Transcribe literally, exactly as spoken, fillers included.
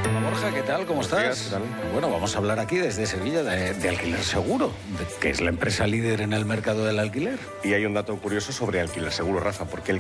Borja, ¿qué tal? ¿Cómo estás? días, ¿qué tal? Bueno, vamos a hablar aquí desde Sevilla de, de Alquiler Seguro, de- que es la empresa líder en el mercado del alquiler. Y hay un dato curioso sobre Alquiler Seguro, Rafa, porque el